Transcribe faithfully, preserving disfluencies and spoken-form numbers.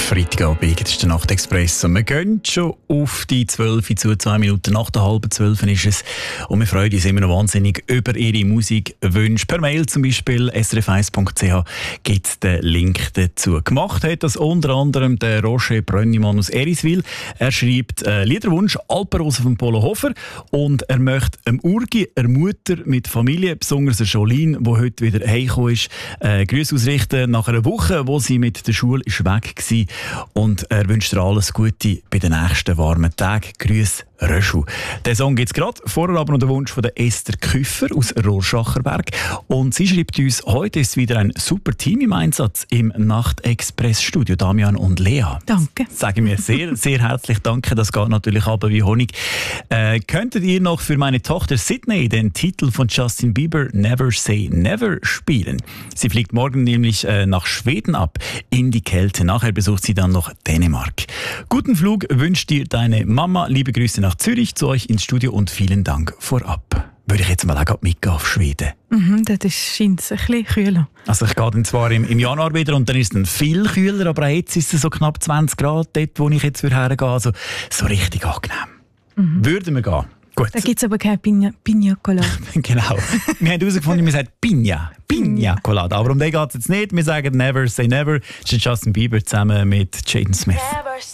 Freitagabend, das ist der Nachtexpress. Und wir gehen schon auf die zwölf, zu zwei Minuten nach der halben zwölf ist es. Und wir freuen uns immer noch wahnsinnig über Ihre Musikwünsche. Per Mail zum Beispiel s r f eins punkt c h gibt es den Link dazu. Gemacht hat das unter anderem der Roger Brönnimann aus Eriswil. Er schreibt äh, Liederwunsch Alpenrose von Polo Hofer und er möchte einem Urgi, einer Mutter mit Familie, besonders der Jolene, die heute wieder heimgekommen ist, äh, Grüße ausrichten nach einer Woche, wo sie mit der Schule ist weg war. Und er wünscht dir alles Gute bei den nächsten warmen Tagen. Grüß Röschel. Den Song gibt es gerade. Vorher aber noch der Wunsch von der Esther Küffer aus Rorschacherberg. Und sie schreibt uns, heute ist wieder ein super Team im Einsatz im Nachtexpress-Studio. Damian und Lea. Danke. Sagen wir sehr, sehr herzlich danke. Das geht natürlich aber wie Honig. Äh, könntet ihr noch für meine Tochter Sydney den Titel von Justin Bieber Never Say Never spielen? Sie fliegt morgen nämlich äh, nach Schweden ab, in die Kälte. Nachher besucht sie dann noch Dänemark. Guten Flug wünscht dir deine Mama. Liebe Grüße nach Zürich zu euch ins Studio und vielen Dank vorab. Würde ich jetzt mal auch mitgehen auf Schweden? Mhm, das scheint es ein bisschen kühler. Also ich gehe dann zwar im, im Januar wieder und dann ist es dann viel kühler, aber jetzt ist es so knapp zwanzig Grad dort, wo ich jetzt hergehe. Also so richtig angenehm. Mhm. Würden wir gehen. Gut. Da gibt es aber keine Pina, Pina Colada. Genau. Wir haben herausgefunden, wir sagen Pina. Pina Colada. Aber um den geht es jetzt nicht. Wir sagen Never Say Never. Das ist Justin Bieber zusammen mit Jaden Smith.